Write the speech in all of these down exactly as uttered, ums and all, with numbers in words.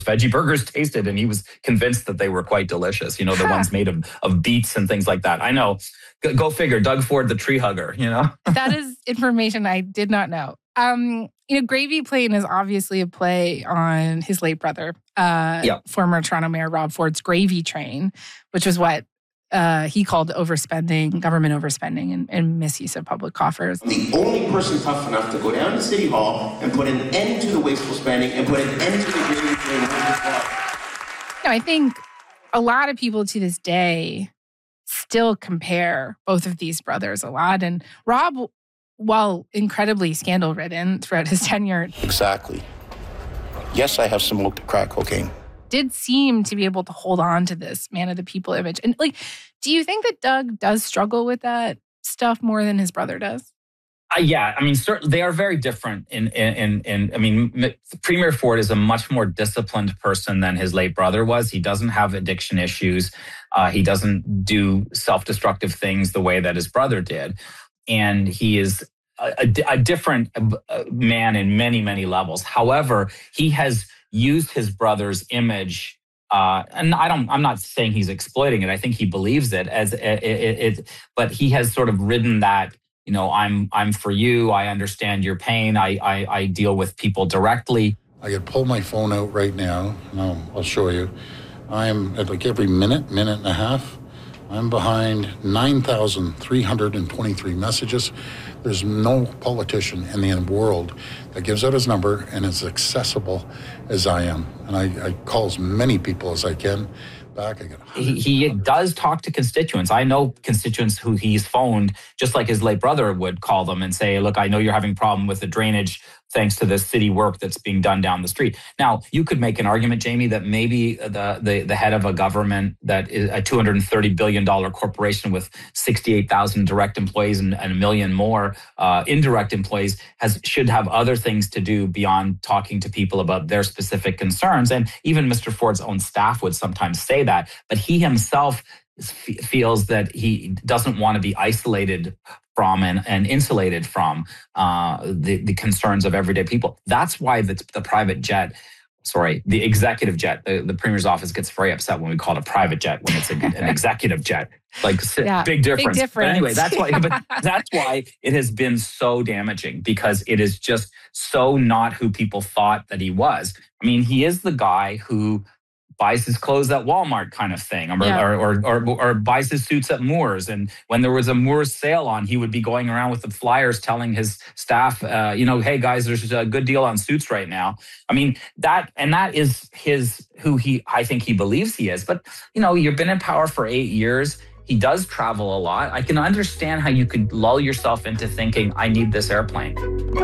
veggie burgers tasted, and he was convinced that they were quite delicious. You know, the huh. ones made of, of beets and things like that. I know. Go, go figure. Doug Ford, the tree hugger, you know? That is information I did not know. Um, you know, Gravy Plane is obviously a play on his late brother, uh, yep. former Toronto Mayor Rob Ford's Gravy Train, which was what uh, he called overspending, government overspending, and, and misuse of public coffers. I'm the only person tough enough to go down to City Hall and put an end to the wasteful spending and put an end to the Gravy Train. No, I think a lot of people to this day still compare both of these brothers a lot. And Rob, while incredibly scandal-ridden throughout his tenure... Exactly. Yes, I have smoked crack cocaine. ...did seem to be able to hold on to this man-of-the-people image. And, like, do you think that Doug does struggle with that stuff more than his brother does? Uh, yeah, I mean, certainly they are very different. In, in, in, in I mean, Premier Ford is a much more disciplined person than his late brother was. He doesn't have addiction issues. Uh, he doesn't do self-destructive things the way that his brother did. And he is a, a, a different man in many, many levels. However, he has used his brother's image, uh, and I don't. I'm not saying he's exploiting it. I think he believes it as it, it, it. But he has sort of ridden that. You know, I'm I'm for you. I understand your pain. I I, I deal with people directly. I could pull my phone out right now. No, I'll show you. I'm at like every minute, minute and a half. I'm behind nine thousand three hundred twenty-three messages. There's no politician in the world that gives out his number and is accessible as I am. And I, I call as many people as I can back. I get he, he does talk to constituents. I know constituents who he's phoned, just like his late brother would call them and say, look, I know you're having a problem with the drainage thanks to the city work that's being done down the street. Now, you could make an argument, Jamie, that maybe the the, the head of a government that is a two hundred thirty billion dollars corporation with sixty-eight thousand direct employees and, and a million more uh, indirect employees has should have other things to do beyond talking to people about their specific concerns. And even Mister Ford's own staff would sometimes say that. But he himself f- feels that he doesn't want to be isolated from and, and insulated from uh, the, the concerns of everyday people. That's why the, the private jet, sorry, the executive jet, the, the Premier's office gets very upset when we call it a private jet when it's a, an executive jet. Like yeah, big difference. Big difference. But anyway, that's why. But that's why it has been so damaging, because it is just so not who people thought that he was. I mean, he is the guy who buys his clothes at Walmart kind of thing, or, yeah. or, or, or, or buys his suits at Moores. And when there was a Moores sale on, he would be going around with the flyers telling his staff, uh, you know, hey guys, there's a good deal on suits right now. I mean, that, and that is his, who he, I think he believes he is. But, you know, you've been in power for eight years. He does travel a lot. I can understand how you could lull yourself into thinking, I need this airplane.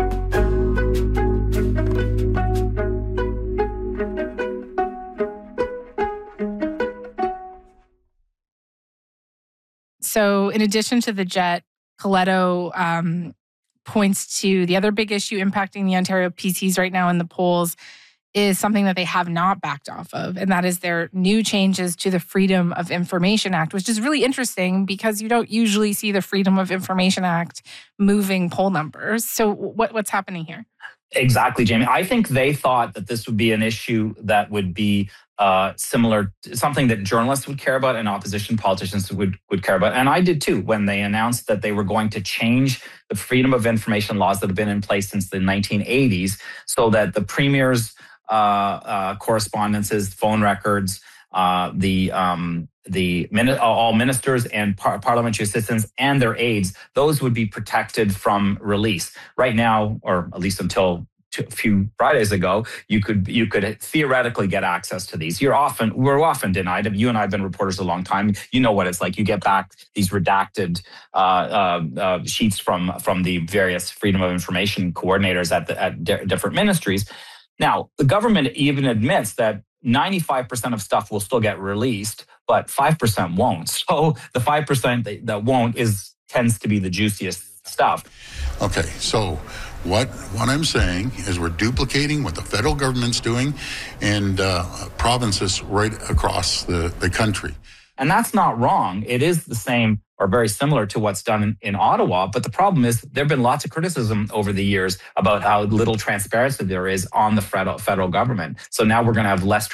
So in addition to the jet, Coletto um, points to the other big issue impacting the Ontario P Cs right now in the polls is something that they have not backed off of, and that is their new changes to the Freedom of Information Act, which is really interesting because you don't usually see the Freedom of Information Act moving poll numbers. So what, what's happening here? Exactly, Jamie. I think they thought that this would be an issue that would be uh, similar, something that journalists would care about and opposition politicians would, would care about. And I did too, when they announced that they were going to change the Freedom of Information laws that have been in place since the nineteen eighties so that the Premier's uh, uh, correspondences, phone records, uh, the um, the all ministers and par- parliamentary assistants and their aides, those would be protected from release. Right now, or at least until a few Fridays ago, you could you could theoretically get access to these. You're often we're often denied. You and I have been reporters a long time. You know what it's like. You get back these redacted uh, uh, uh, sheets from from the various Freedom of Information coordinators at the, at di- different ministries. Now, the government even admits that ninety-five percent of stuff will still get released, but five percent won't. So the five percent that, that won't is tends to be the juiciest stuff. Okay, so what what I'm saying is we're duplicating what the federal government's doing and uh, provinces right across the, the country. And that's not wrong. It is the same or very similar to what's done in, in Ottawa. But the problem is there have been lots of criticism over the years about how little transparency there is on the federal, federal government. So now we're going to have less